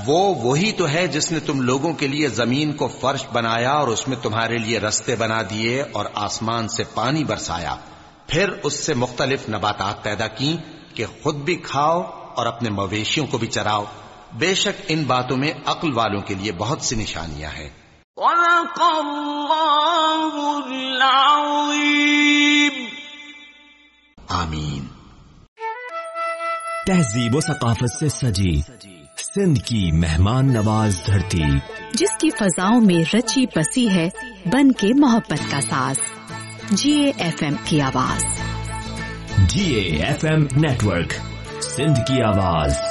वो वही तो है जिसने तुम लोगों के लिए जमीन को फर्श बनाया और उसमें तुम्हारे लिए रास्ते बना दिए और आसमान से पानी बरसाया, फिर उससे मुख्तलिफ नबातात पैदा की कि खुद भी खाओ और अपने मवेशियों को भी चराओ। बेशक इन बातों में अक्ल वालों के लिए बहुत सी निशानियां हैं। आमीन। तहजीब व सकाफत से सजी सिंध की मेहमान नवाज धरती, जिसकी फजाओं में रची बसी है बन के मोहब्बत का साज। GAFM की आवाज। GAFM नेटवर्क, सिंध की आवाज।